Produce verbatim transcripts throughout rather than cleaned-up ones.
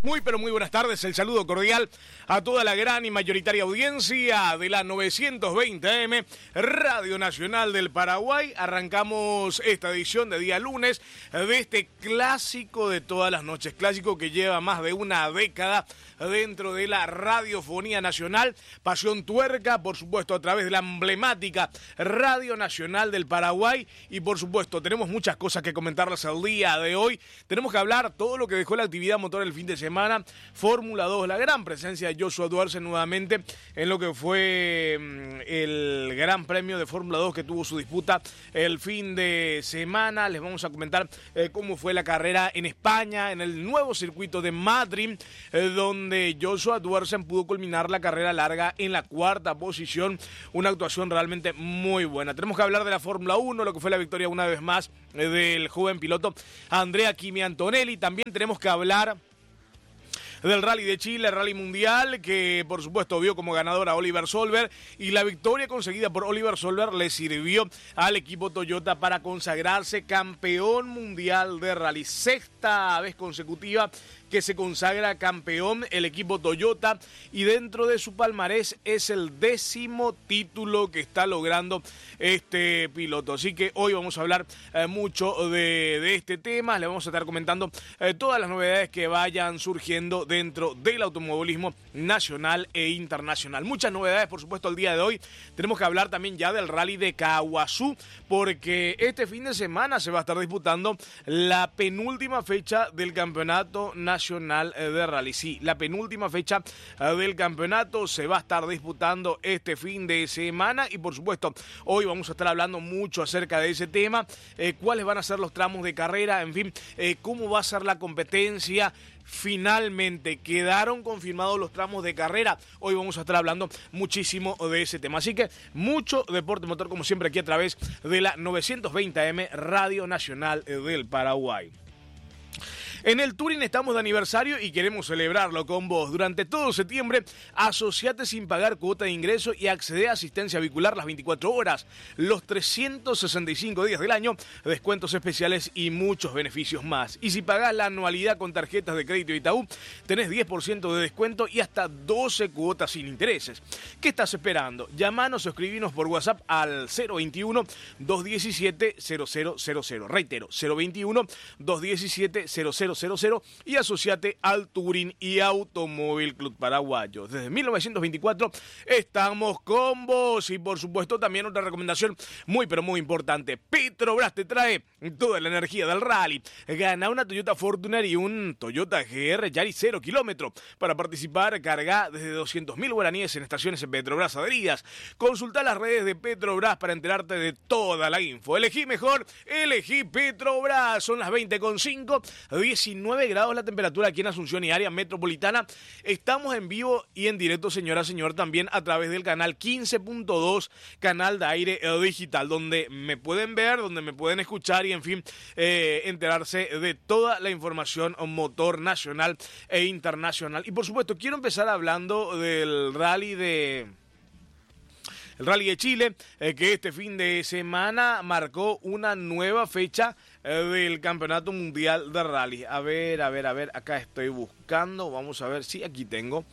Muy pero muy buenas tardes, el saludo cordial a toda la gran y mayoritaria audiencia de la novecientos veinte A M, Radio Nacional del Paraguay. Arrancamos esta edición de día lunes de este clásico de todas las noches, clásico que lleva más de una década dentro de la radiofonía nacional, Pasión Tuerca, por supuesto a través de la emblemática Radio Nacional del Paraguay, y por supuesto tenemos muchas cosas que comentarles el día de hoy. Tenemos que hablar todo lo que dejó la actividad motor el fin de semana, Fórmula dos, la gran presencia de Joshua Duarce nuevamente en lo que fue el Gran Premio de Fórmula dos que tuvo su disputa el fin de semana. Les vamos a comentar eh, cómo fue la carrera en España, en el nuevo circuito de Madrid, eh, donde Joshua Duarce pudo culminar la carrera larga en la cuarta posición, una actuación realmente muy buena. Tenemos que hablar de la Fórmula uno, lo que fue la victoria una vez más eh, del joven piloto Andrea Kimi Antonelli. También tenemos que hablar del Rally de Chile, Rally Mundial, que por supuesto vio como ganador a Oliver Solberg, y la victoria conseguida por Oliver Solberg le sirvió al equipo Toyota para consagrarse campeón mundial de Rally. Sexta vez consecutiva que se consagra campeón el equipo Toyota, y dentro de su palmarés es el décimo título que está logrando este piloto. Así que hoy vamos a hablar eh, mucho de, de este tema. Le vamos a estar comentando eh, todas las novedades que vayan surgiendo dentro del automovilismo nacional e internacional. Muchas novedades, por supuesto, el día de hoy. Tenemos que hablar también ya del Rally de Caaguazú, porque este fin de semana se va a estar disputando la penúltima fecha del campeonato nacional de Rally. Sí, la penúltima fecha del campeonato se va a estar disputando este fin de semana, y por supuesto hoy vamos a estar hablando mucho acerca de ese tema, eh, cuáles van a ser los tramos de carrera, en fin, eh, cómo va a ser la competencia. Finalmente quedaron confirmados los tramos de carrera. Hoy vamos a estar hablando muchísimo de ese tema. Así que mucho deporte motor como siempre aquí a través de la novecientos veinte A M, Radio Nacional del Paraguay. En el Touring estamos de aniversario y queremos celebrarlo con vos. Durante todo septiembre, asociate sin pagar cuota de ingreso y accede a asistencia vehicular las veinticuatro horas, los trescientos sesenta y cinco días del año, descuentos especiales y muchos beneficios más. Y si pagás la anualidad con tarjetas de crédito Itaú, tenés diez por ciento de descuento y hasta doce cuotas sin intereses. ¿Qué estás esperando? Llamanos o escribinos por WhatsApp al cero veintiuno, dos diecisiete, cero cero cero cero. Reitero, cero veintiuno, dos diecisiete, cero cero cero cero y asociate al Touring y Automóvil Club Paraguayo. Desde mil novecientos veinticuatro estamos con vos, y por supuesto también otra recomendación muy pero muy importante. Petrobras te trae toda la energía del rally. Gana una Toyota Fortuner y un Toyota G R Yaris cero kilómetro. Para participar, carga desde doscientos mil guaraníes en estaciones en Petrobras adheridas. Consulta las redes de Petrobras para enterarte de toda la info. Elegí mejor, elegí Petrobras. Son las veinte con cinco, diecinueve grados la temperatura aquí en Asunción y área metropolitana. Estamos en vivo y en directo, señora, señor, también a través del canal quince punto dos, canal de aire digital, donde me pueden ver, donde me pueden escuchar y, en fin, eh, enterarse de toda la información motor nacional e internacional. Y, por supuesto, quiero empezar hablando del rally de... El Rally de Chile, eh, que este fin de semana marcó una nueva fecha eh, del Campeonato Mundial de Rally. A ver, a ver, a ver, acá estoy buscando, vamos a ver, sí, aquí tengo.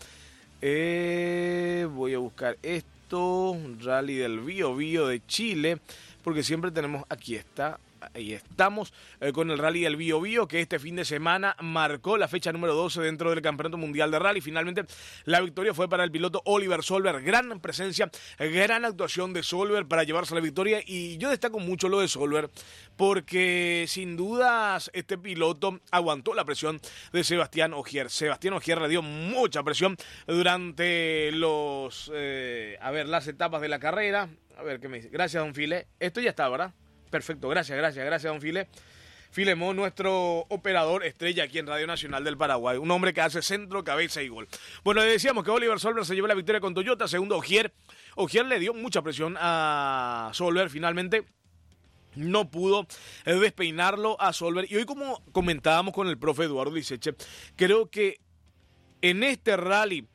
Eh, voy a buscar esto, Rally del Bío Bío de Chile, porque siempre tenemos, aquí está. Ahí estamos eh, con el Rally del Bío Bío, que este fin de semana marcó la fecha número doce dentro del Campeonato Mundial de Rally. Finalmente la victoria fue para el piloto Oliver Solberg. Gran presencia, gran actuación de Solberg para llevarse la victoria, y yo destaco mucho lo de Solberg porque sin dudas este piloto aguantó la presión de Sebastián Ogier. Sebastián Ogier le dio mucha presión durante los eh, a ver, las etapas de la carrera. A ver qué me dice. Gracias, don File. Esto ya está, ¿verdad? Perfecto, gracias, gracias, gracias, don File. Filemón, nuestro operador estrella aquí en Radio Nacional del Paraguay, un hombre que hace centro, cabeza y gol. Bueno, le decíamos que Oliver Solberg se llevó la victoria con Toyota, segundo Ogier. Ogier le dio mucha presión a Solberg, finalmente no pudo despeinarlo a Solberg. Y hoy, como comentábamos con el profe Eduardo Liceche, creo que en este rally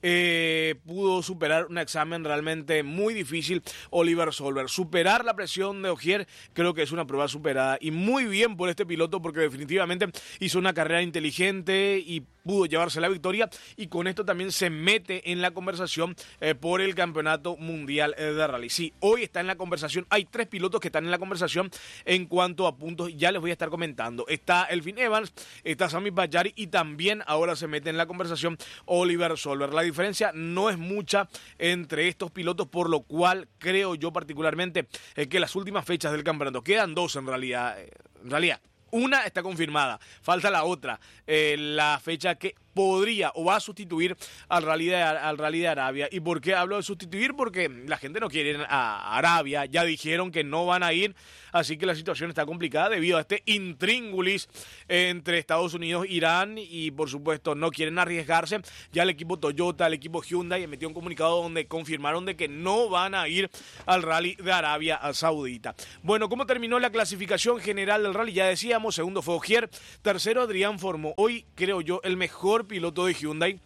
eh, pudo superar un examen realmente muy difícil Oliver Solberg. Superar la presión de Ogier creo que es una prueba superada y muy bien por este piloto porque definitivamente hizo una carrera inteligente y pudo llevarse la victoria y con esto también se mete en la conversación eh, por el campeonato mundial eh, de rally. Sí, hoy está en la conversación, hay tres pilotos que están en la conversación en cuanto a puntos, ya les voy a estar comentando. Está Elfyn Evans, está Sami Paggari y también ahora se mete en la conversación Oliver Solberg. La diferencia no es mucha entre estos pilotos, por lo cual creo yo particularmente eh, que las últimas fechas del campeonato, quedan dos en realidad, eh, en realidad. Una está confirmada, falta la otra, eh, la fecha que podría o va a sustituir al Rally, de, al Rally de Arabia. ¿Y por qué hablo de sustituir? Porque la gente no quiere ir a Arabia, ya dijeron que no van a ir, así que la situación está complicada debido a este intríngulis entre Estados Unidos, Irán y por supuesto no quieren arriesgarse. Ya el equipo Toyota, el equipo Hyundai emitió un comunicado donde confirmaron de que no van a ir al Rally de Arabia Saudita. Bueno, ¿cómo terminó la clasificación general del Rally? Ya decíamos, segundo fue Ogier, tercero Adrián Formó. Hoy creo yo el mejor piloto de Hyundai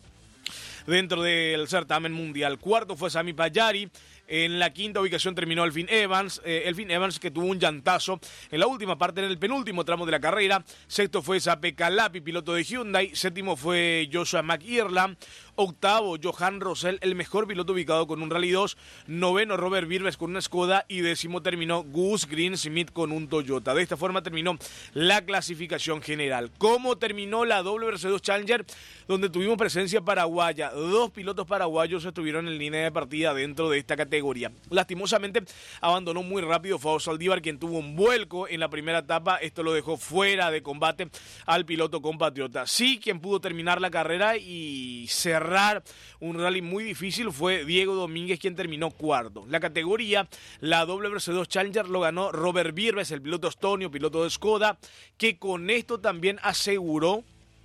dentro del certamen mundial. Cuarto fue Sami Paggari. En la quinta ubicación terminó Elfyn Evans, eh, Elfyn Evans que tuvo un llantazo en la última parte, en el penúltimo tramo de la carrera. Sexto fue Pekka Lappi, piloto de Hyundai. Séptimo fue Joshua McIrland. Octavo, Johan Rosell, el mejor piloto ubicado con un Rally dos. Noveno, Robert Virves con una Skoda. Y décimo terminó Gus Greensmith con un Toyota. De esta forma terminó la clasificación general. ¿Cómo terminó la W R C dos Challenger? Donde tuvimos presencia paraguaya. Dos pilotos paraguayos estuvieron en línea de partida dentro de esta categoría. Lastimosamente abandonó muy rápido Fausto Saldívar, quien tuvo un vuelco en la primera etapa. Esto lo dejó fuera de combate al piloto compatriota. Sí, quien pudo terminar la carrera y cerrar un rally muy difícil fue Diego Domínguez, quien terminó cuarto. La categoría, la W R C dos Challenger, lo ganó Robert Virves, el piloto estonio, piloto de Skoda, que con esto también aseguró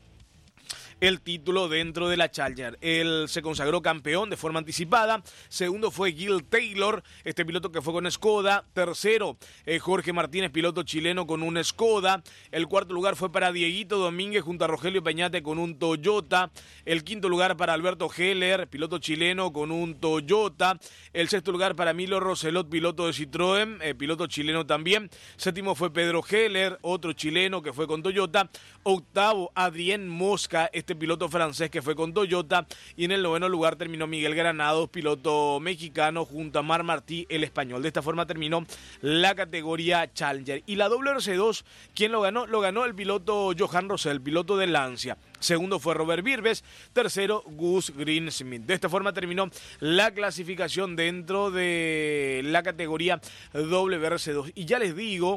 el título dentro de la Challenger. Él se consagró campeón de forma anticipada. Segundo fue Gil Taylor, este piloto que fue con Skoda. Tercero, eh, Jorge Martínez, piloto chileno con un Skoda. El cuarto lugar fue para Dieguito Domínguez junto a Rogelio Peñate con un Toyota. El quinto lugar para Alberto Heller, piloto chileno con un Toyota. El sexto lugar para Milo Roselot, piloto de Citroën, eh, piloto chileno también. Séptimo fue Pedro Heller, otro chileno que fue con Toyota. Octavo, Adrien Mosca, este piloto francés que fue con Toyota. Y en el noveno lugar terminó Miguel Granados, piloto mexicano, junto a Mar Martí, el español. De esta forma terminó la categoría Challenger. Y la W R C dos, ¿quién lo ganó? Lo ganó el piloto Johan Rosell, piloto de Lancia. Segundo fue Robert Virves. Tercero, Gus Greensmith. De esta forma terminó la clasificación dentro de la categoría W R C dos. Y ya les digo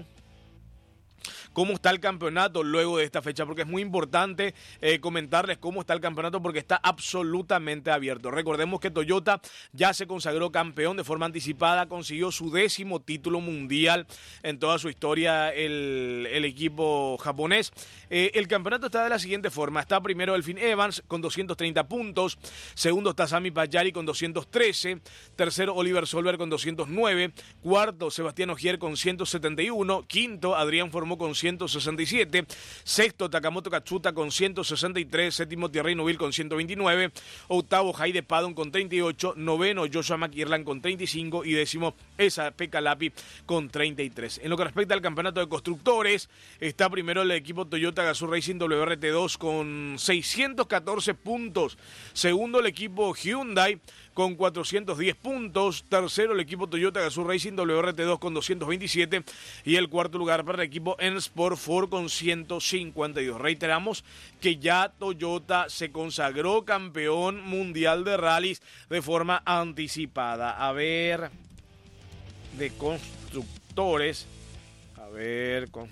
cómo está el campeonato luego de esta fecha, porque es muy importante eh, comentarles cómo está el campeonato, porque está absolutamente abierto. Recordemos que Toyota ya se consagró campeón de forma anticipada, consiguió su décimo título mundial en toda su historia el, el equipo japonés. Eh, el campeonato está de la siguiente forma: está primero Elfyn Evans con doscientos treinta puntos, segundo está Sami Paggari con doscientos trece, tercero Oliver Solberg con doscientos nueve, cuarto Sebastián Ogier con ciento setenta y uno, quinto Adrián Formó con ciento sesenta y siete, sexto Takamoto Katsuta con ciento sesenta y tres, séptimo Thierry Neuville con ciento veintinueve, octavo Heide Padon con treinta y ocho, noveno Joshua McIrland con treinta y cinco y décimo esa Pekka Lappi con treinta y tres. En lo que respecta al campeonato de constructores, está primero el equipo Toyota Gazoo Racing W R T dos con seiscientos catorce puntos, segundo el equipo Hyundai con cuatrocientos diez puntos, tercero el equipo Toyota Gazoo Racing W R T dos con doscientos veintisiete y el cuarto lugar para el equipo N-Sport Ford con ciento cincuenta y dos. Reiteramos que ya Toyota se consagró campeón mundial de rallies de forma anticipada. A ver, de constructores, a ver, con,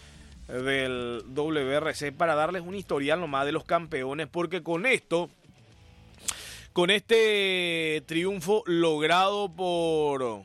del W R C, para darles un historial nomás de los campeones, porque con esto, con este triunfo logrado por,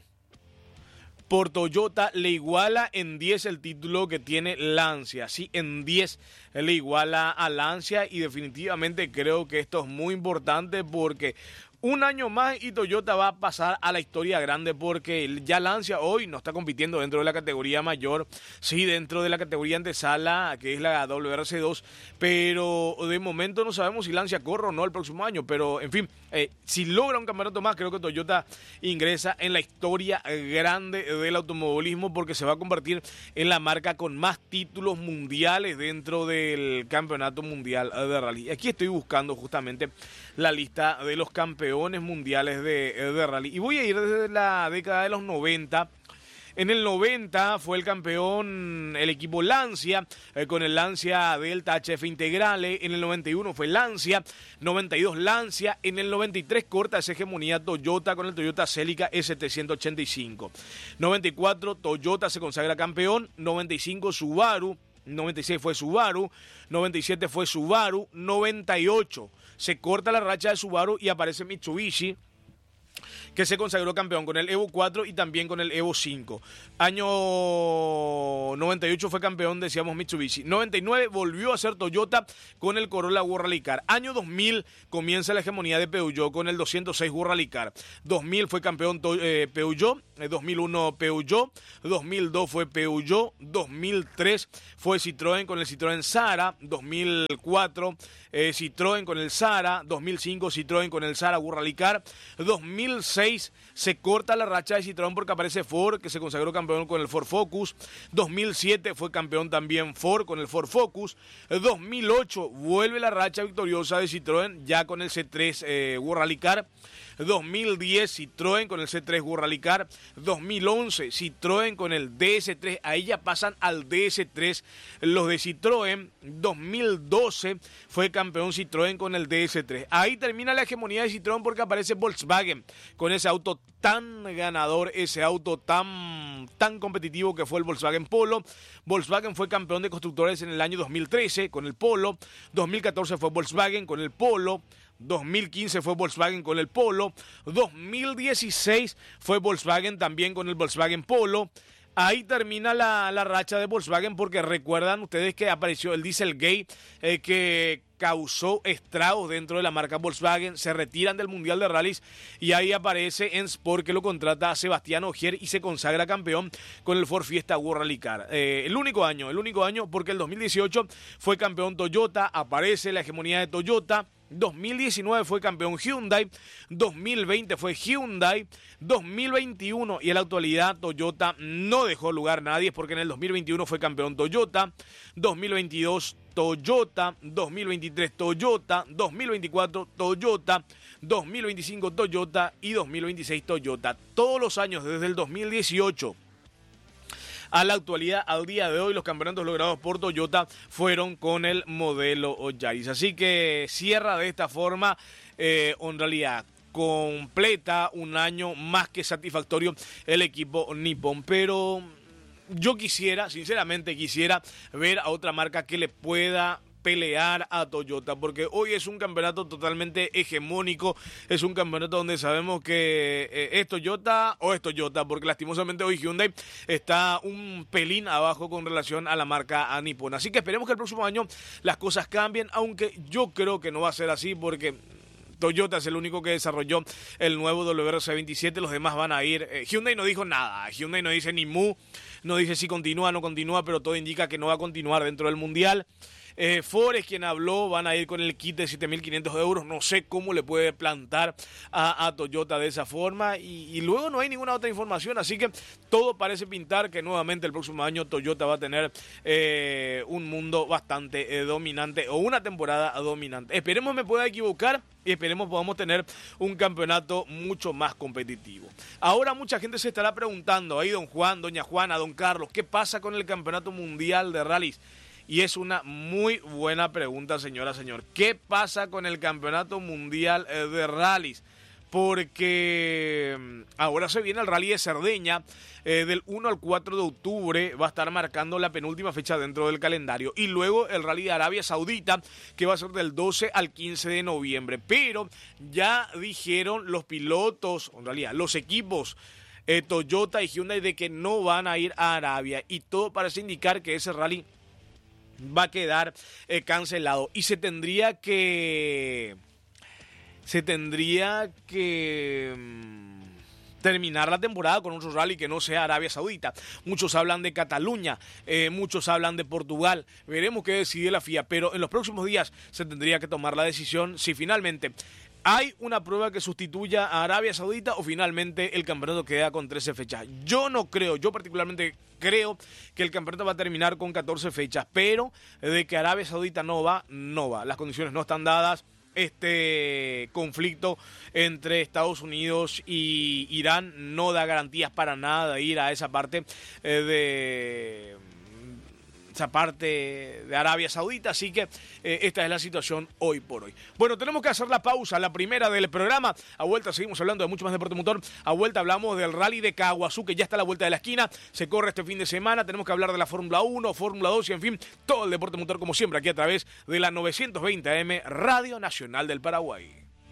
por Toyota, le iguala en diez el título que tiene Lancia. Sí, en diez le iguala a Lancia, y definitivamente creo que esto es muy importante porque Un año más y Toyota va a pasar a la historia grande porque ya Lancia hoy no está compitiendo dentro de la categoría mayor, sí dentro de la categoría antesala, que es la W R C dos, pero de momento no sabemos si Lancia corre o no el próximo año, pero en fin, eh, si logra un campeonato más, creo que Toyota ingresa en la historia grande del automovilismo porque se va a convertir en la marca con más títulos mundiales dentro del campeonato mundial de rally. Aquí estoy buscando justamente la lista de los campeones mundiales de, de rally. Y voy a ir desde la década de los noventa. En el noventa fue el campeón el equipo Lancia, eh, con el Lancia Delta H F Integrale. En el noventa y uno fue Lancia, noventa y dos Lancia. En el noventa y tres corta esa hegemonía Toyota con el Toyota Celica E setecientos ochenta y cinco. noventa y cuatro Toyota se consagra campeón, noventa y cinco Subaru, noventa y seis fue Subaru, noventa y siete fue Subaru, noventa y ocho se corta la racha de Subaru y aparece Mitsubishi, que se consagró campeón con el Evo cuatro y también con el Evo cinco. Año noventa y ocho fue campeón, decíamos, Mitsubishi. noventa y nueve volvió a ser Toyota con el Corolla World Rally Car. Año dos mil comienza la hegemonía de Peugeot con el doscientos seis World Rally Car. dos mil fue campeón eh, Peugeot, dos mil uno Peugeot, dos mil dos fue Peugeot, dos mil tres fue Citroën con el Citroën Sara, dos mil cuatro eh, Citroën con el Sara, dos mil cinco Citroën con el Sara World Rally Car, dos mil seis se corta la racha de Citroën porque aparece Ford, que se consagró campeón con el Ford Focus. dos mil siete fue campeón también Ford con el Ford Focus. dos mil ocho vuelve la racha victoriosa de Citroën ya con el C tres eh, World Rally Car. dos mil diez Citroën con el C tres World Rally Car. dos mil once Citroën con el D S tres, ahí ya pasan al D S tres los de Citroën. dos mil doce fue campeón Citroën con el D S tres. Ahí termina la hegemonía de Citroën porque aparece Volkswagen con ese auto tan ganador, ese auto tan, tan competitivo que fue el Volkswagen Polo. Volkswagen fue campeón de constructores en el año dos mil trece con el Polo. dos mil catorce fue Volkswagen con el Polo. dos mil quince fue Volkswagen con el Polo. dos mil dieciséis fue Volkswagen también con el Volkswagen Polo. Ahí termina la, la racha de Volkswagen porque recuerdan ustedes que apareció el Dieselgate eh, que causó estragos dentro de la marca Volkswagen. Se retiran del Mundial de Rallys y ahí aparece en Sport, que lo contrata a Sebastián Ogier y se consagra campeón con el Ford Fiesta World Rally Car. Eh, el único año, el único año porque el dos mil dieciocho fue campeón Toyota, aparece la hegemonía de Toyota. dos mil diecinueve fue campeón Hyundai, dos mil veinte fue Hyundai, dos mil veintiuno y en la actualidad Toyota no dejó lugar a nadie porque en el dos mil veintiuno fue campeón Toyota, dos mil veintidós Toyota, dos mil veintitrés Toyota, dos mil veinticuatro Toyota, dos mil veinticinco Toyota y dos mil veintiséis Toyota. Todos los años desde el dos mil dieciocho a la actualidad, al día de hoy, los campeonatos logrados por Toyota fueron con el modelo Yaris. Así que cierra de esta forma, eh, en realidad, completa un año más que satisfactorio el equipo nipón. Pero yo quisiera, sinceramente quisiera ver a otra marca que le pueda pelear a Toyota, porque hoy es un campeonato totalmente hegemónico, es un campeonato donde sabemos que eh, es Toyota o es Toyota, porque lastimosamente hoy Hyundai está un pelín abajo con relación a la marca nipona. Así que esperemos que el próximo año las cosas cambien, aunque yo creo que no va a ser así, porque Toyota es el único que desarrolló el nuevo W R C veintisiete, los demás van a ir. Eh, Hyundai no dijo nada, Hyundai no dice ni mu, no dice si continúa o no continúa, pero todo indica que no va a continuar dentro del Mundial. Eh, Ford es quien habló, van a ir con el kit de siete mil quinientos euros, no sé cómo le puede plantar a, a Toyota de esa forma y, y luego no hay ninguna otra información, así que todo parece pintar que nuevamente el próximo año Toyota va a tener eh, un mundo bastante eh, dominante o una temporada dominante. Esperemos me pueda equivocar y esperemos podamos tener un campeonato mucho más competitivo. Ahora mucha gente se estará preguntando, ahí don Juan, doña Juana, don Carlos, ¿qué pasa con el campeonato mundial de rallies? Y es una muy buena pregunta, señora, señor. ¿Qué pasa con el Campeonato Mundial de Rallys? Porque ahora se viene el Rally de Cerdeña, eh, del uno al cuatro de octubre, va a estar marcando la penúltima fecha dentro del calendario. Y luego el Rally de Arabia Saudita, que va a ser del doce al quince de noviembre. Pero ya dijeron los pilotos, en realidad los equipos, eh, Toyota y Hyundai, de que no van a ir a Arabia. Y todo parece indicar que ese rally va a quedar eh, cancelado y se tendría que se tendría que mmm, terminar la temporada con otro rally que no sea Arabia Saudita. Muchos hablan de Cataluña, eh, muchos hablan de Portugal. Veremos qué decide la F I A, pero en los próximos días se tendría que tomar la decisión si finalmente hay una prueba que sustituya a Arabia Saudita o finalmente el campeonato queda con trece fechas. Yo no creo, yo particularmente creo que el campeonato va a terminar con catorce fechas, pero de que Arabia Saudita no va, no va. Las condiciones no están dadas. Este conflicto entre Estados Unidos y Irán no da garantías para nada de ir a esa parte eh, de... esa parte de Arabia Saudita, así que eh, esta es la situación hoy por hoy. Bueno, tenemos que hacer la pausa, la primera del programa. A vuelta seguimos hablando de mucho más deporte motor. A vuelta hablamos del rally de Caguazú, que ya está a la vuelta de la esquina, se corre este fin de semana. Tenemos que hablar de la Fórmula uno, Fórmula dos y en fin, todo el deporte motor como siempre aquí a través de la novecientos veinte A M Radio Nacional del Paraguay.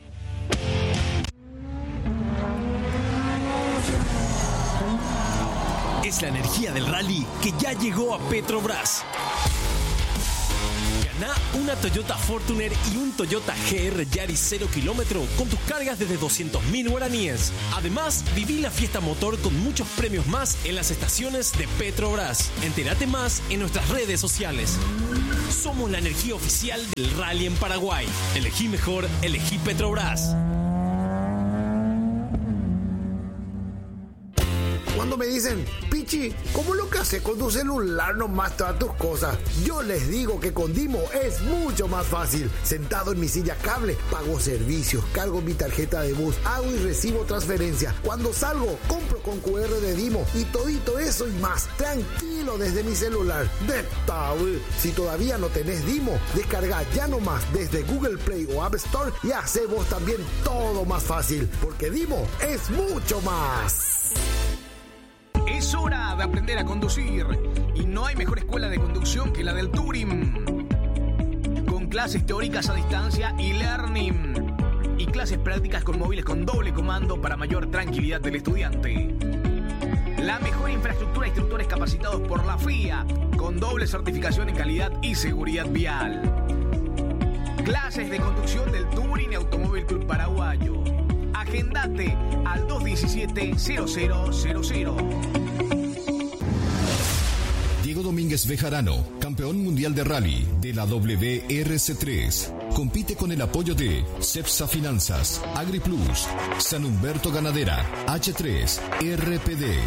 Es la energía del rally que ya llegó a Petrobras. Gana una Toyota Fortuner y un Toyota G R Yaris cero kilómetro con tus cargas desde doscientos mil guaraníes. Además, viví la fiesta motor con muchos premios más en las estaciones de Petrobras. Entérate más en nuestras redes sociales. Somos la energía oficial del rally en Paraguay. Elegí mejor, elegí Petrobras. Cuando me dicen, Pichi, ¿cómo lo que haces con tu celular nomás todas tus cosas? Yo les digo que con Dimo es mucho más fácil. Sentado en mi silla cable, pago servicios, cargo mi tarjeta de bus, hago y recibo transferencia. Cuando salgo, compro con cu erre de Dimo y todito eso y más. Tranquilo desde mi celular. De tabú. Si todavía no tenés Dimo, descarga ya nomás desde Google Play o App Store y hace vos también todo más fácil. Porque Dimo es mucho más. Es hora de aprender a conducir y no hay mejor escuela de conducción que la del Turing. Con clases teóricas a distancia y learning y clases prácticas con móviles con doble comando para mayor tranquilidad del estudiante. La mejor infraestructura, instructores capacitados por la F I A con doble certificación en calidad y seguridad vial. Clases de conducción del Turing Automóvil Club Paraguayo. Agendate al dos diecisiete cero cero cero cero. Diego Domínguez Bejarano, campeón mundial de rally de la W R C tres. Compite con el apoyo de Cepsa Finanzas, AgriPlus, San Humberto Ganadera, H tres, R P D.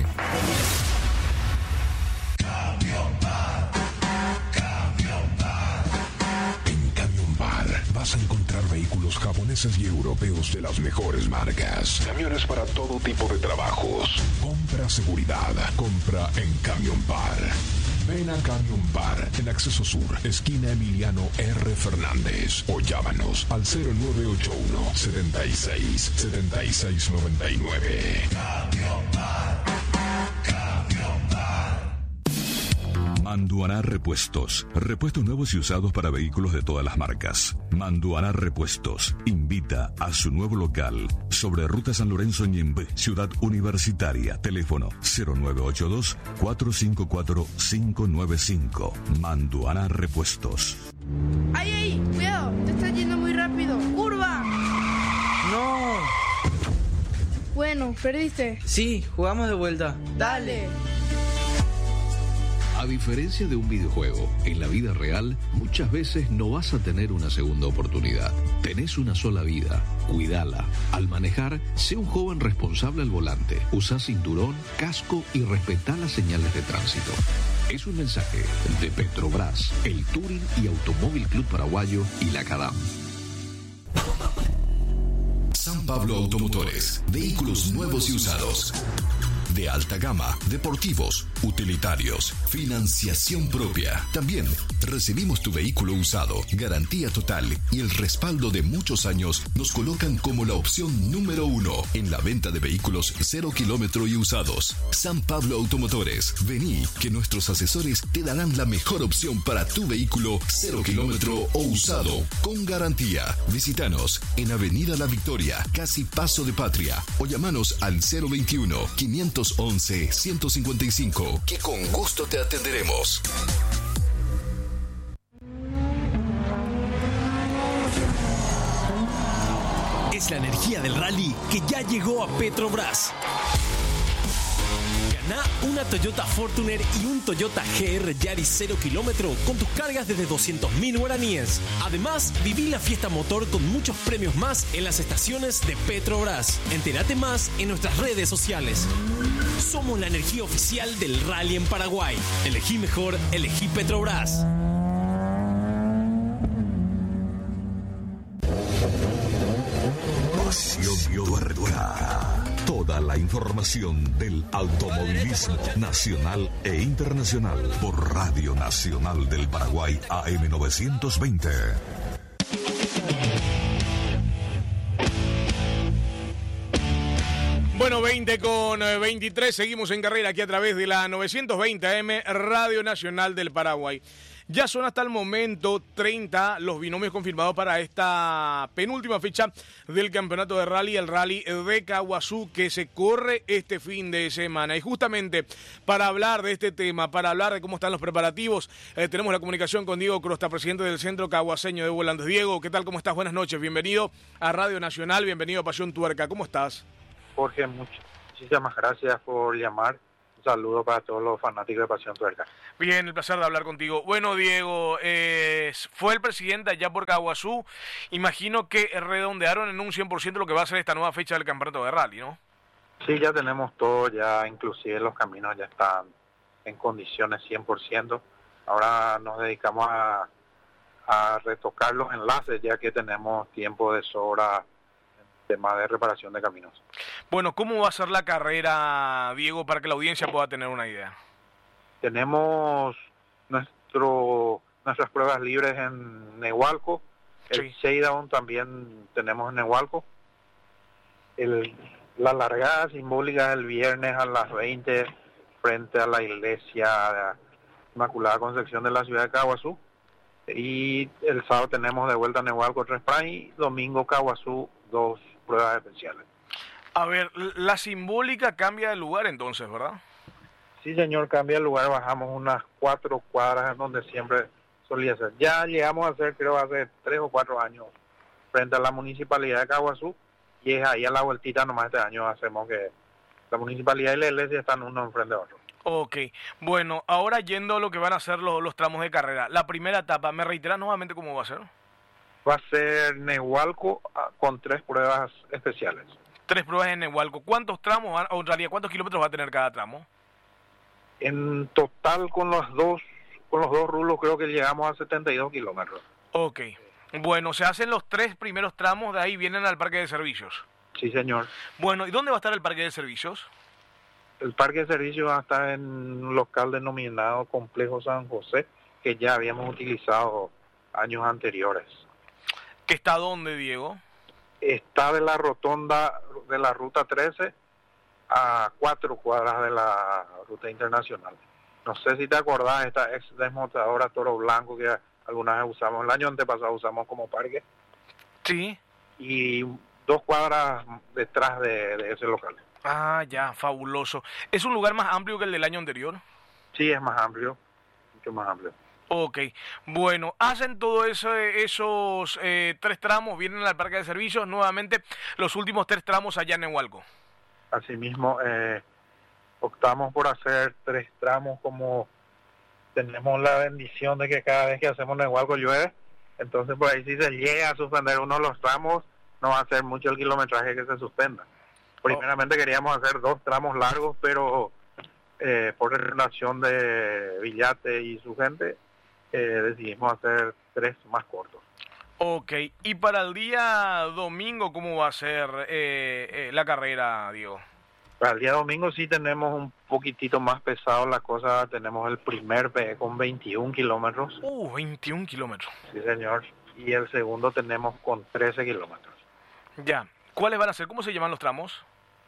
Vas a encontrar vehículos japoneses y europeos de las mejores marcas. Camiones para todo tipo de trabajos. Compra seguridad. Compra en Camion Bar. Ven a Camion Bar en Acceso Sur, esquina Emiliano R. Fernández. O llámanos al cero nueve ocho uno, setenta y seis, setenta y seis noventa y nueve. Camion Bar. Camion Bar. Manduaná Repuestos. Repuestos nuevos y usados para vehículos de todas las marcas. Manduaná Repuestos invita a su nuevo local sobre Ruta San Lorenzo Ñembe, Ciudad Universitaria. Teléfono cero nueve ocho dos, cuatro cinco cuatro, cinco nueve cinco. Manduaná Repuestos. ¡Ay, ay! ¡Cuidado! Te estás yendo muy rápido. ¡Curva! ¡No! Bueno, perdiste. Sí, jugamos de vuelta. Dale. A diferencia de un videojuego, en la vida real, muchas veces no vas a tener una segunda oportunidad. Tenés una sola vida, cuídala. Al manejar, sé un joven responsable al volante. Usa cinturón, casco y respetá las señales de tránsito. Es un mensaje de Petrobras, el Turing y Automóvil Club Paraguayo y la CADAM. San Pablo Automotores, vehículos nuevos y usados. De alta gama, deportivos, utilitarios, financiación propia. También recibimos tu vehículo usado, garantía total y el respaldo de muchos años nos colocan como la opción número uno en la venta de vehículos cero kilómetro y usados. San Pablo Automotores, vení que nuestros asesores te darán la mejor opción para tu vehículo cero kilómetro o usado con garantía. Visítanos en Avenida La Victoria, casi Paso de Patria, o llamanos al cero veintiuno, quinientos once, ciento cincuenta y cinco, que con gusto te atenderemos. es la energía del rally que ya llegó a Petrobras. Ganá una Toyota Fortuner y un Toyota G R Yaris cero kilómetro con tus cargas desde doscientos mil guaraníes. Además, viví la fiesta motor con muchos premios más en las estaciones de Petrobras. Entérate más en nuestras redes sociales. Somos la energía oficial del rally en Paraguay. Elegí mejor, elegí Petrobras. Pasión Tuerca. Toda la información del automovilismo nacional e internacional por Radio Nacional del Paraguay A M novecientos veinte. Bueno, veinte con veintitrés, seguimos en carrera aquí a través de la novecientos veinte A M Radio Nacional del Paraguay. Ya son hasta el momento treinta los binomios confirmados para esta penúltima fecha del campeonato de rally, el rally de Caaguazú, que se corre este fin de semana. Y justamente para hablar de este tema, para hablar de cómo están los preparativos, eh, tenemos la comunicación con Diego Crosta, presidente del Centro Caguaseño de Volantes. Diego, ¿qué tal? ¿Cómo estás? Buenas noches, bienvenido a Radio Nacional, bienvenido a Pasión Tuerca. ¿Cómo estás? Jorge, muchísimas gracias por llamar. Un saludo para todos los fanáticos de Pasión Tuerca. Bien, el placer de hablar contigo. Bueno, Diego, eh, fue el presidente allá por Caaguazú. Imagino que redondearon en un cien por ciento lo que va a ser esta nueva fecha del campeonato de rally, ¿no? Sí, ya tenemos todo, ya inclusive los caminos ya están en condiciones cien por ciento. Ahora nos dedicamos a, a retocar los enlaces, ya que tenemos tiempo de sobra en tema de reparación de caminos. Bueno, ¿cómo va a ser la carrera, Diego, para que la audiencia pueda tener una idea? Tenemos nuestro nuestras pruebas libres en Nehualco, el Sí. Showdown también tenemos en Nehualco. El, la largada simbólica el viernes a las veinte frente a la iglesia Inmaculada Concepción de la ciudad de Caaguazú. Y el sábado tenemos de vuelta a Nehualco tres Prime y domingo Caaguazú dos pruebas especiales. A ver, la simbólica cambia de lugar entonces, ¿verdad? Sí, señor, cambia el lugar, bajamos unas cuatro cuadras donde siempre solía ser. Ya llegamos a hacer, creo, hace tres o cuatro años frente a la municipalidad de Caaguazú, y es ahí a la vueltita nomás. Este año hacemos que la municipalidad y la iglesia están uno enfrente de otro. Ok, bueno, ahora yendo a lo que van a ser los, los tramos de carrera. La primera etapa, ¿me reiteras nuevamente cómo va a ser? Va a ser Nehualco ah, con tres pruebas especiales. Tres pruebas en Nehualco. ¿Cuántos tramos, van, o en realidad cuántos kilómetros va a tener cada tramo? En total con los dos con los dos rulos creo que llegamos a setenta y dos kilómetros. Ok, bueno, se hacen los tres primeros tramos, de ahí vienen al parque de servicios. Sí, señor. Bueno, ¿y dónde va a estar el parque de servicios? El parque de servicios va a estar en un local denominado Complejo San José, que ya habíamos utilizado años anteriores. ¿Que está dónde, Diego? Está de la rotonda de la ruta trece a cuatro cuadras de la ruta internacional. No sé si te acordás, esta ex desmontadora Toro Blanco que alguna vez usamos, el año antepasado usamos como parque. Sí. Y dos cuadras detrás de, de ese local. Ah, ya, fabuloso. ¿Es un lugar más amplio que el del año anterior? Sí, es más amplio, mucho más amplio. Ok, bueno, hacen todo eso, esos eh, tres tramos, vienen al parque de servicios, nuevamente los últimos tres tramos allá en Nehualco. Asimismo, eh, optamos por hacer tres tramos, como tenemos la bendición de que cada vez que hacemos Nehualco llueve, entonces por ahí si se llega a suspender uno de los tramos, no va a ser mucho el kilometraje que se suspenda. Primeramente oh. queríamos hacer dos tramos largos, pero eh, por relación de Villate y su gente, eh, decidimos hacer tres más cortos. Ok, y para el día domingo, ¿cómo va a ser eh, eh, la carrera, Diego? Para el día domingo sí tenemos un poquitito más pesado la cosa, tenemos el primer P E con veintiún kilómetros. Uh, veintiún kilómetros. Sí, señor, y el segundo tenemos con trece kilómetros. Ya, ¿cuáles van a ser? ¿Cómo se llaman los tramos?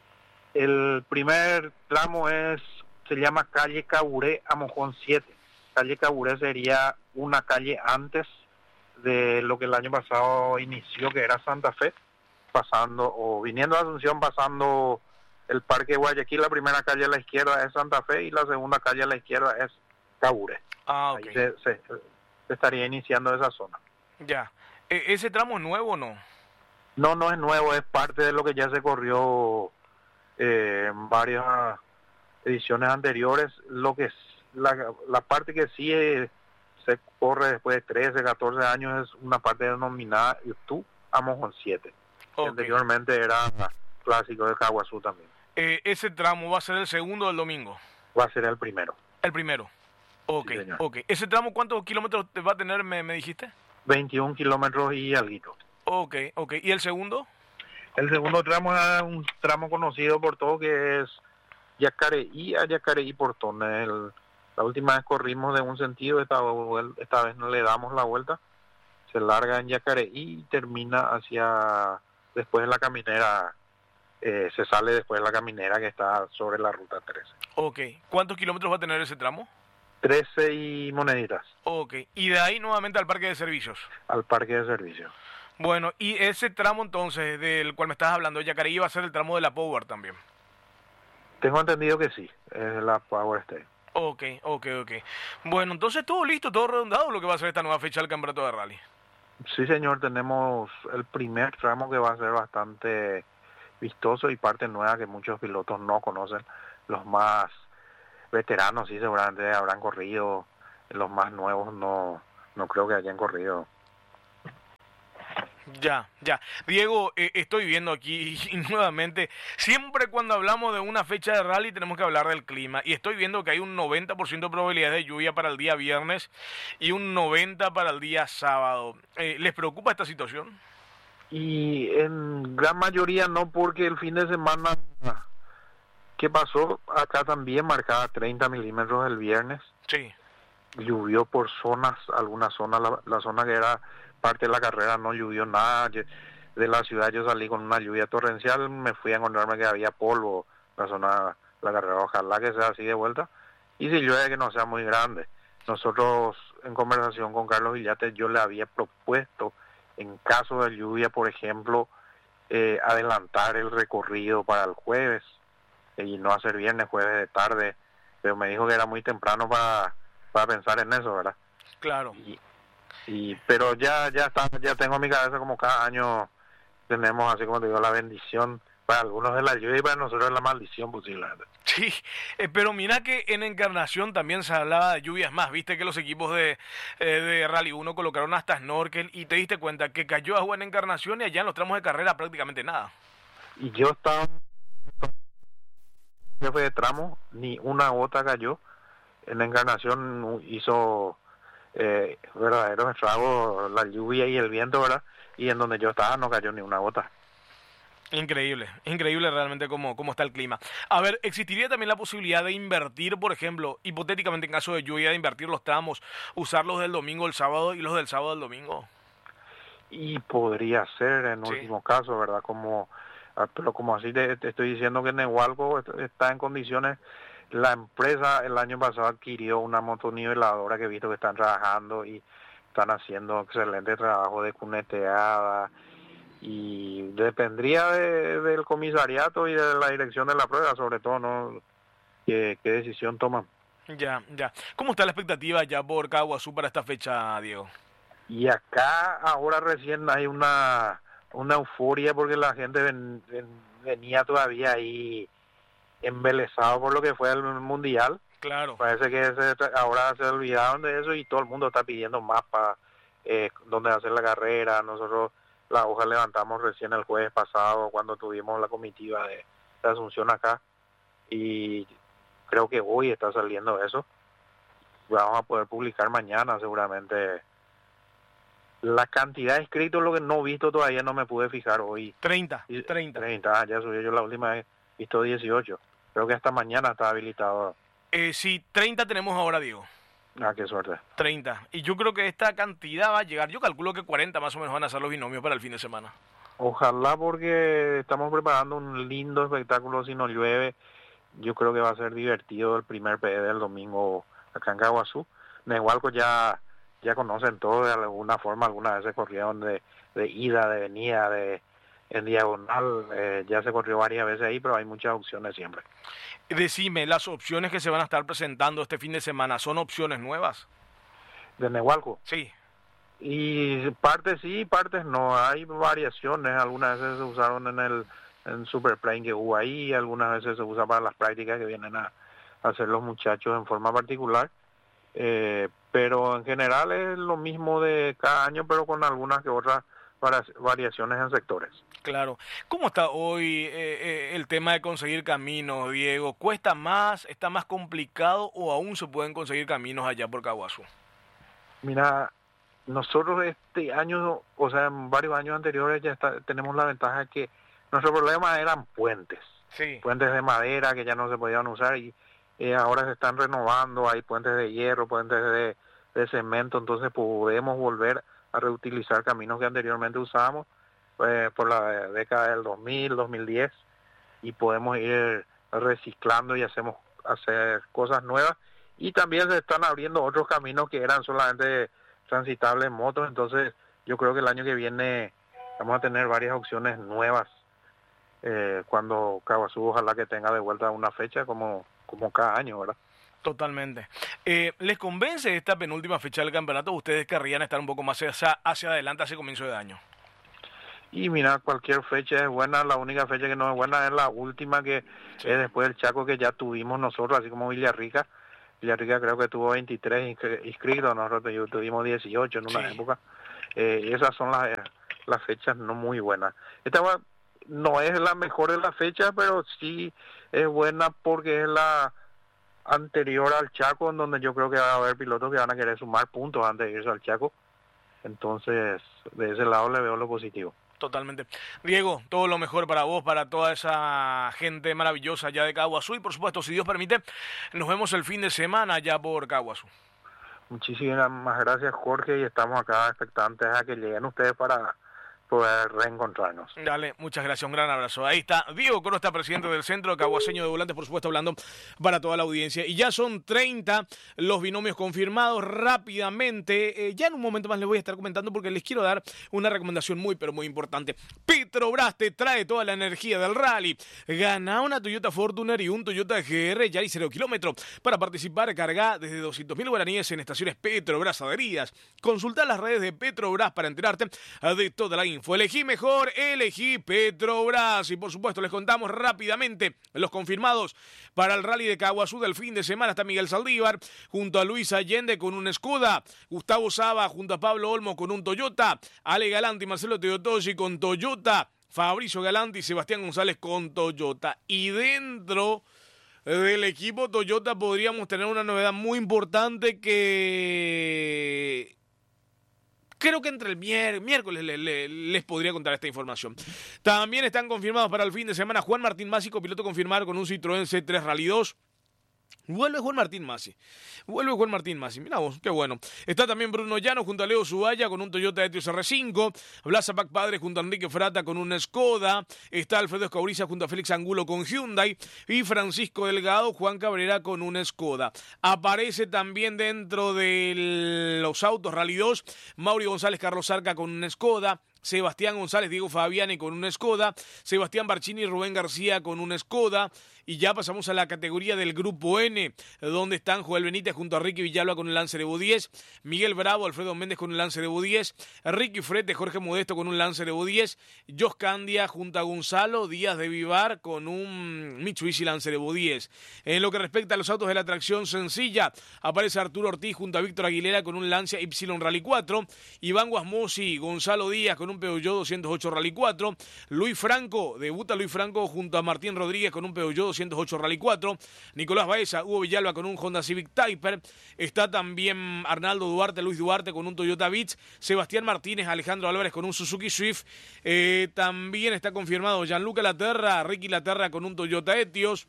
El primer tramo es se llama calle Caburé a Mojón siete. Calle Caburé sería una calle antes de lo que el año pasado inició, que era Santa Fe, pasando o viniendo a Asunción, pasando el Parque Guayaquil. La primera calle a la izquierda es Santa Fe y la segunda calle a la izquierda es Caburé. Ah, ok. Ahí se, se, se estaría iniciando esa zona. Ya. ¿E- ¿Ese tramo es nuevo o no? No, no es nuevo, es parte de lo que ya se corrió eh, en varias ediciones anteriores. Lo que es, la, la parte que sí es, se corre después de trece, catorce años es una parte denominada YouTube a Mojón siete. Okay. Anteriormente era clásico de Caguazú también. Eh, ¿Ese tramo va a ser el segundo del domingo? Va a ser el primero. El primero. Ok, sí, ok. ¿Ese tramo cuántos kilómetros va a tener, me, me dijiste? veintiún kilómetros y alguito. Ok, ok. ¿Y el segundo? El segundo tramo es un tramo conocido por todo, que es Yacareí a Yacareí Portón. El, la última vez corrimos de un sentido, esta, esta vez no le damos la vuelta. Se larga en Yacareí y termina hacia, después de la caminera, eh, se sale después de la caminera que está sobre la ruta trece. Ok. ¿Cuántos kilómetros va a tener ese tramo? trece y moneditas. Ok. ¿Y de ahí nuevamente al parque de servicios? Al parque de servicios. Bueno, y ese tramo entonces del cual me estás hablando, Yacareí, va a ser el tramo de la Power también. Tengo entendido que sí, es la Power State. Ok, ok, ok. Bueno, entonces todo listo, todo redondado lo que va a ser esta nueva fecha del Campeonato de Rally. Sí, señor, tenemos el primer tramo que va a ser bastante vistoso y parte nueva que muchos pilotos no conocen. Los más veteranos sí seguramente habrán corrido, los más nuevos no, no creo que hayan corrido. Ya, ya. Diego, eh, estoy viendo aquí y nuevamente, siempre cuando hablamos de una fecha de rally tenemos que hablar del clima. Y estoy viendo que hay un noventa por ciento de probabilidad de lluvia para el día viernes y un noventa por ciento para el día sábado. Eh, ¿Les preocupa esta situación? Y en gran mayoría no, porque el fin de semana que pasó acá también marcaba treinta milímetros el viernes. Sí. Llovió por zonas, algunas zonas, la, la zona que era parte de la carrera no llovió nada. De la ciudad yo salí con una lluvia torrencial, me fui a encontrarme que había polvo la zona, la carrera, ojalá que sea así de vuelta, y si llueve que no sea muy grande. Nosotros en conversación con Carlos Villate yo le había propuesto, en caso de lluvia por ejemplo, eh, adelantar el recorrido para el jueves y no hacer viernes, jueves de tarde, pero me dijo que era muy temprano para, para pensar en eso, ¿verdad? Claro. Y, y pero ya ya está, ya tengo en mi cabeza como cada año tenemos, así como te digo, la bendición para algunos de la lluvia y para nosotros es la maldición posiblemente. Sí, eh, pero mira que en Encarnación también se hablaba de lluvias más, viste que los equipos de, eh, de Rally uno colocaron hasta snorkel y te diste cuenta que cayó agua en Encarnación y allá en los tramos de carrera prácticamente nada. Y yo estaba jefe de tramo, ni una gota cayó. En Encarnación hizo eh, verdaderos estragos la lluvia y el viento, ¿verdad? Y en donde yo estaba no cayó ni una gota. Increíble, increíble realmente cómo, cómo está el clima. A ver, ¿existiría también la posibilidad de invertir, por ejemplo, hipotéticamente en caso de lluvia, de invertir los tramos, usar los del domingo el sábado y los del sábado el domingo? Y podría ser en sí. Último caso, ¿verdad? Como, pero como así te, te estoy diciendo que Nehualco está en condiciones. La empresa el año pasado adquirió una motoniveladora que he visto que están trabajando y están haciendo excelente trabajo de cuneteada, y dependería de, del comisariato y de la dirección de la prueba, sobre todo, ¿no? ¿Qué, qué decisión toman? Ya, ya. ¿Cómo está la expectativa ya por Caguazú para esta fecha, Diego? Y acá ahora recién hay una una euforia porque la gente ven, ven, venía todavía ahí embelesado por lo que fue el mundial. Claro. Parece que se, ahora se olvidaron de eso y todo el mundo está pidiendo mapas, eh, dónde hacer la carrera. Nosotros la hoja levantamos recién el jueves pasado cuando tuvimos la comitiva de, de Asunción acá y creo que hoy está saliendo eso. Vamos a poder publicar mañana seguramente la cantidad de inscritos, lo que no he visto todavía, no me pude fijar hoy. treinta, treinta. treinta, ya subió, yo la última vez he visto dieciocho. Creo que hasta mañana está habilitado. Eh, sí, treinta tenemos ahora, Diego. Ah, qué suerte. treinta. Y yo creo que esta cantidad va a llegar, yo calculo que cuarenta más o menos van a ser los binomios para el fin de semana. Ojalá, porque estamos preparando un lindo espectáculo si no llueve. Yo creo que va a ser divertido el primer P D del domingo acá en Caguazú. Nehualco ya, ya conocen todo de alguna forma, algunas veces corrieron de, de ida, de venida, de en diagonal, eh, ya se corrió varias veces ahí, pero hay muchas opciones siempre. Decime, las opciones que se van a estar presentando este fin de semana, ¿son opciones nuevas? ¿De Nehualco? Sí. Y partes sí, partes no. Hay variaciones. Algunas veces se usaron en el en Superplane que hubo ahí, algunas veces se usa para las prácticas que vienen a, a hacer los muchachos en forma particular. Eh, pero en general es lo mismo de cada año, pero con algunas que otras variaciones en sectores. Claro. ¿Cómo está hoy eh, eh, el tema de conseguir caminos, Diego? ¿Cuesta más, está más complicado o aún se pueden conseguir caminos allá por Caaguazú? Mira, nosotros este año, o sea, en varios años anteriores ya está, tenemos la ventaja de que nuestro problema eran puentes. Sí. Puentes de madera que ya no se podían usar y eh, ahora se están renovando, hay puentes de hierro, puentes de, de cemento, entonces podemos volver a reutilizar caminos que anteriormente usábamos eh, por la década del dos mil, dos mil diez, y podemos ir reciclando y hacemos hacer cosas nuevas, y también se están abriendo otros caminos que eran solamente transitables en motos. Entonces yo creo que el año que viene vamos a tener varias opciones nuevas eh, cuando Caaguazú ojalá que tenga de vuelta una fecha como, como cada año, ¿verdad? Totalmente. Eh, ¿Les convence esta penúltima fecha del campeonato o ustedes querrían estar un poco más hacia, hacia adelante, hacia comienzo de año? Y mira, cualquier fecha es buena, la única fecha que no es buena es la última, que sí. Es después del Chaco, que ya tuvimos nosotros, así como Villarrica. Villarrica creo que tuvo veintitrés inscritos, nosotros tuvimos dieciocho en una sí. época. Eh, esas son las, las fechas no muy buenas. Esta no es la mejor de las fechas, pero sí es buena porque es la anterior al Chaco, en donde yo creo que va a haber pilotos que van a querer sumar puntos antes de irse al Chaco. Entonces, de ese lado le veo lo positivo. Totalmente. Diego, todo lo mejor para vos, para toda esa gente maravillosa allá de Caaguazú, y por supuesto, si Dios permite, nos vemos el fin de semana allá por Caaguazú. Muchísimas gracias, Jorge, y estamos acá expectantes a que lleguen ustedes para poder reencontrarnos. Dale, muchas gracias, un gran abrazo. Ahí está Diego Costa, presidente del Centro Caguaseño de Volantes, por supuesto, hablando para toda la audiencia. Y ya son treinta los binomios confirmados rápidamente. Eh, ya en un momento más les voy a estar comentando porque les quiero dar una recomendación muy, pero muy importante. Petrobras te trae toda la energía del rally. Gana una Toyota Fortuner y un Toyota G R Yaris cero kilómetro. Para participar, carga desde doscientos mil guaraníes en estaciones Petrobras adheridas. Consulta las redes de Petrobras para enterarte de toda la info. Elegí mejor, elegí Petrobras. Y por supuesto les contamos rápidamente los confirmados para el rally de Caaguazú del fin de semana. Está Miguel Saldívar junto a Luis Allende con un Skoda, Gustavo Saba junto a Pablo Olmo con un Toyota, Ale Galanti y Marcelo Teotosi con Toyota, Fabricio Galanti y Sebastián González con Toyota. Y dentro del equipo Toyota podríamos tener una novedad muy importante que creo que entre el mier- miércoles le, le, les podría contar esta información. También están confirmados para el fin de semana Juan Martín Masi, copiloto confirmado con un Citroën C tres Rally dos. Vuelve Juan Martín Masi. Vuelve Juan Martín Masi. Mirá vos, qué bueno. Está también Bruno Llano junto a Leo Zubaya con un Toyota Etios R cinco. Blasa Pac Padre junto a Enrique Frata con un Skoda. Está Alfredo Escauriza junto a Félix Angulo con Hyundai. Y Francisco Delgado, Juan Cabrera con un Skoda. Aparece también dentro de los autos Rally dos Mauri González, Carlos Arca con un Skoda. Sebastián González, Diego Fabiani con un Skoda, Sebastián Barcini y Rubén García con un Skoda. Y ya pasamos a la categoría del Grupo N, donde están Joel Benítez junto a Ricky Villalba con un Lancer Evo diez, Miguel Bravo, Alfredo Méndez con un Lancer Evo diez, Ricky Frete, Jorge Modesto con un Lancer Evo diez, Jos Candia junto a Gonzalo Díaz de Vivar con un Mitsubishi Lancer Evo diez. En lo que respecta a los autos de la tracción sencilla, aparece Arturo Ortiz junto a Víctor Aguilera con un Lancia Y Rally cuatro, Iván Guasmosi, Gonzalo Díaz con un Peugeot doscientos ocho Rally cuatro, Luis Franco, debuta Luis Franco junto a Martín Rodríguez con un Peugeot doscientos ocho Rally cuatro, Nicolás Baeza, Hugo Villalba con un Honda Civic Typer, está también Arnaldo Duarte, Luis Duarte con un Toyota Vitz, Sebastián Martínez, Alejandro Álvarez con un Suzuki Swift, eh, también está confirmado Gianluca Laterra, Ricky Laterra con un Toyota Etios,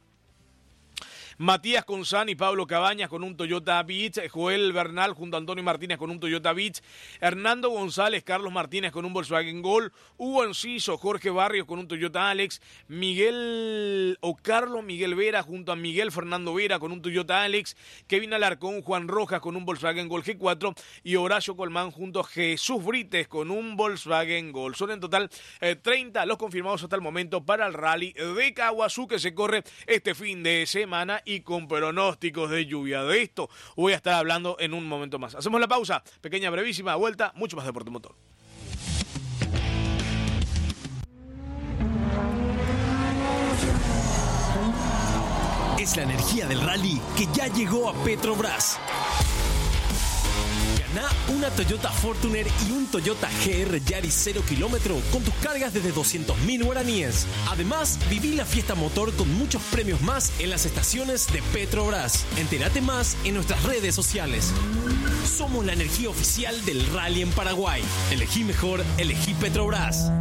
Matías Conzán y Pablo Cabañas con un Toyota Vitz, Joel Bernal junto a Antonio Martínez con un Toyota Vitz, Hernando González, Carlos Martínez con un Volkswagen Gol, Hugo Enciso, Jorge Barrios con un Toyota Alex, Miguel o Carlos Miguel Vera junto a Miguel Fernando Vera con un Toyota Alex, Kevin Alarcón, Juan Rojas con un Volkswagen Gol G cuatro y Horacio Colmán junto a Jesús Brites con un Volkswagen Gol. Son en total eh, treinta los confirmados hasta el momento para el rally de Caaguazú que se corre este fin de semana y y con pronósticos de lluvia. De esto voy a estar hablando en un momento más. Hacemos la pausa, pequeña, brevísima vuelta, mucho más Deporte Motor. Es la energía del rally que ya llegó a Petrobras. Gana una Toyota Fortuner y un Toyota G R Yaris cero kilómetro con tus cargas desde doscientos mil guaraníes. Además, viví la fiesta motor con muchos premios más en las estaciones de Petrobras. Entérate más en nuestras redes sociales. Somos la energía oficial del rally en Paraguay. Elegí mejor, elegí Petrobras.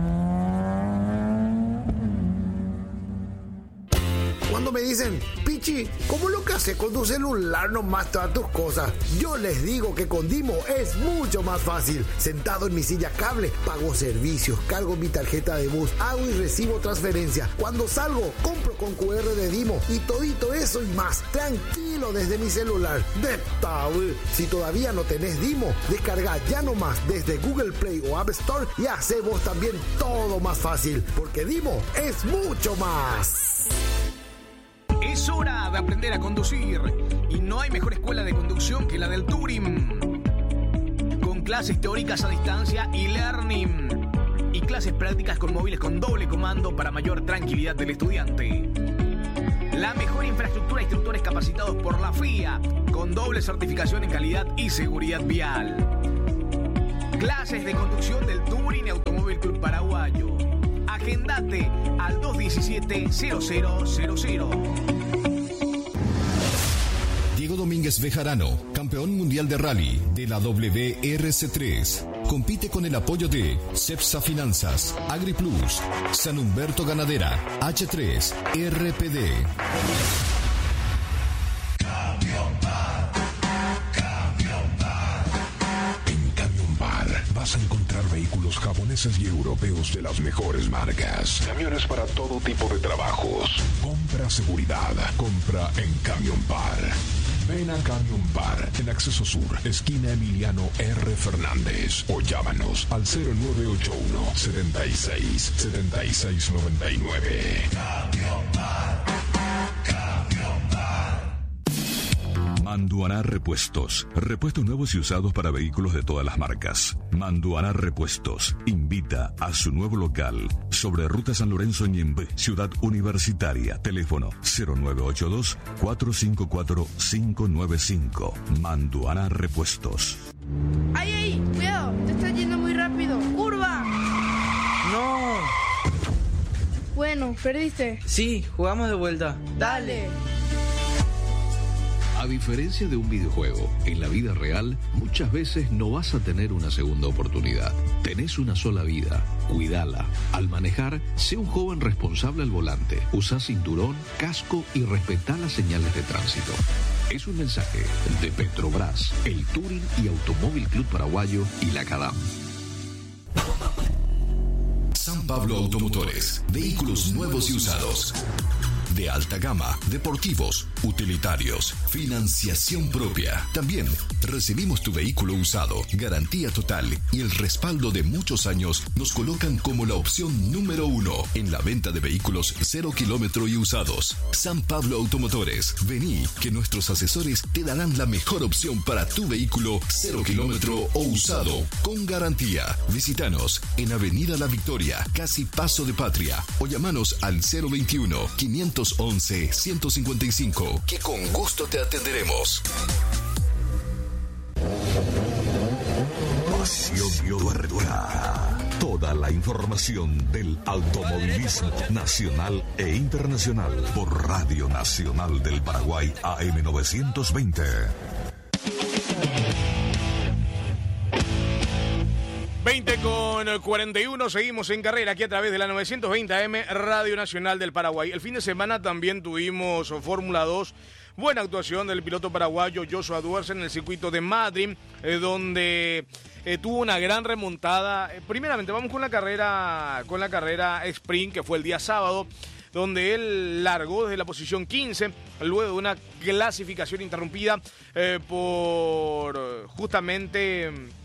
Cuando me dicen, Pichi, ¿cómo lo que haces con tu celular nomás todas tus cosas? Yo les digo que con Dimo es mucho más fácil. Sentado en mi silla cable, pago servicios, cargo mi tarjeta de bus, hago y recibo transferencia. Cuando salgo, compro con cu erre de Dimo y todito eso y más. Tranquilo desde mi celular. De tabú. Si todavía no tenés Dimo, descarga ya nomás desde Google Play o App Store y hace vos también todo más fácil. Porque Dimo es mucho más. Es hora de aprender a conducir y no hay mejor escuela de conducción que la del Turing. Con clases teóricas a distancia y learning y clases prácticas con móviles con doble comando para mayor tranquilidad del estudiante. La mejor infraestructura, instructores capacitados por la F I A con doble certificación en calidad y seguridad vial. Clases de conducción del Turing Automóvil Club Paraguayo. Agendate al dos diecisiete cero cero cero cero. Diego Domínguez Bejarano, campeón mundial de rally de la W R C tres. Compite con el apoyo de Cepsa Finanzas, AgriPlus, San Humberto Ganadera, H tres, R P D. Vas a encontrar vehículos japoneses y europeos de las mejores marcas. Camiones para todo tipo de trabajos. Compra seguridad. Compra en Camion Bar. Ven a Camion Bar en Acceso Sur, esquina Emiliano R. Fernández. O llámanos al cero nueve ocho uno, setenta y seis, setenta y seis noventa y nueve. Camion Bar. Camion Bar. Manduaná Repuestos. Repuestos nuevos y usados para vehículos de todas las marcas. Manduaná Repuestos invita a su nuevo local sobre Ruta San Lorenzo Ñembe, Ciudad Universitaria. Teléfono cero nueve ocho dos, cuatro cinco cuatro, cinco nueve cinco. Manduaná Repuestos. ¡Ay, ay! ¡Cuidado! Te estás yendo muy rápido. ¡Curva! No. Bueno, perdiste. Sí, jugamos de vuelta. Dale. A diferencia de un videojuego, en la vida real muchas veces no vas a tener una segunda oportunidad. Tenés una sola vida, cuídala. Al manejar, sé un joven responsable al volante. Usa cinturón, casco y respetá las señales de tránsito. Es un mensaje de Petrobras, el Turing y Automóvil Club Paraguayo y la CADAM. San Pablo Automotores, vehículos nuevos y usados. De alta gama, deportivos, utilitarios, financiación propia. También recibimos tu vehículo usado, garantía total y el respaldo de muchos años nos colocan como la opción número uno en la venta de vehículos cero kilómetro y usados. San Pablo Automotores, vení que nuestros asesores te darán la mejor opción para tu vehículo cero kilómetro o usado con garantía. Visítanos en Avenida La Victoria, casi Paso de Patria, o llamanos al cero veintiuno, quinientos once, ciento cincuenta y cinco, que con gusto te atenderemos. Pasión Tuerca. Toda la información del automovilismo nacional e internacional por Radio Nacional del Paraguay A M novecientos veinte. veinte con cuarenta y uno, seguimos en carrera aquí a través de la novecientos veinte A M, Radio Nacional del Paraguay. El fin de semana también tuvimos Fórmula dos, buena actuación del piloto paraguayo Joshua Duerce en el circuito de Madrid, eh, donde eh, tuvo una gran remontada. Eh, primeramente vamos con la carrera, con la carrera sprint, que fue el día sábado, donde él largó desde la posición quince, luego de una clasificación interrumpida eh, por justamente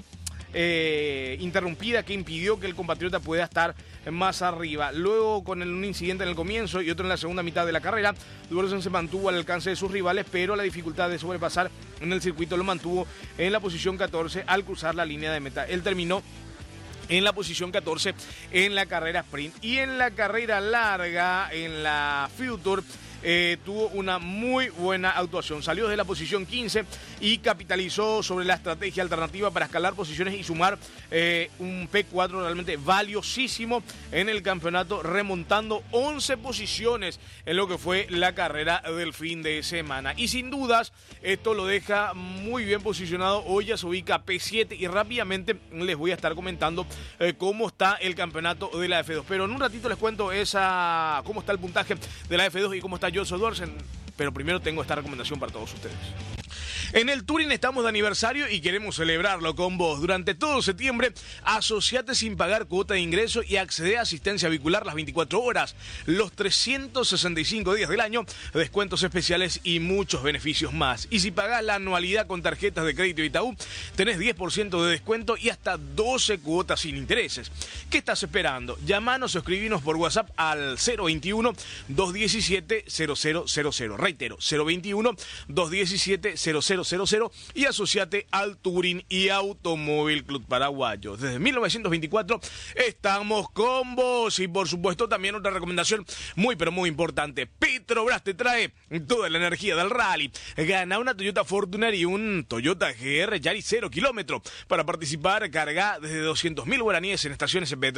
eh, interrumpida que impidió que el compatriota pueda estar más arriba. Luego, con un incidente en el comienzo y otro en la segunda mitad de la carrera, Duerson se mantuvo al alcance de sus rivales, pero la dificultad de sobrepasar en el circuito lo mantuvo en la posición catorce al cruzar la línea de meta. Él terminó en la posición catorce en la carrera sprint. Y en la carrera larga, en la Field Tour, Eh, tuvo una muy buena actuación. Salió desde la posición quince y capitalizó sobre la estrategia alternativa para escalar posiciones y sumar eh, un P cuatro realmente valiosísimo en el campeonato, remontando once posiciones en lo que fue la carrera del fin de semana. Y sin dudas, esto lo deja muy bien posicionado. Hoy ya se ubica P siete y rápidamente les voy a estar comentando eh, cómo está el campeonato de la F dos. Pero en un ratito les cuento esa cómo está el puntaje de la F dos y cómo está Johnson Duerson, pero primero tengo esta recomendación para todos ustedes. En el Touring estamos de aniversario y queremos celebrarlo con vos. Durante todo septiembre, asociate sin pagar cuota de ingreso y accede a asistencia vehicular las veinticuatro horas, los trescientos sesenta y cinco días del año, descuentos especiales y muchos beneficios más. Y si pagás la anualidad con tarjetas de crédito Itaú, tenés diez por ciento de descuento y hasta doce cuotas sin intereses. ¿Qué estás esperando? Llamanos o escribinos por WhatsApp al cero veintiuno, dos diecisiete, cero cero cero cero. Reitero, cero veintiuno, dos diecisiete, cero cero cero cero y asociate al Touring y Automóvil Club Paraguayo. Desde mil novecientos veinticuatro estamos con vos y por supuesto también otra recomendación muy pero muy importante. Petrobras te trae toda la energía del rally. Gana una Toyota Fortuner y un Toyota G R Yaris cero kilómetro. Para participar, carga desde doscientos mil guaraníes en estaciones en Petrobras.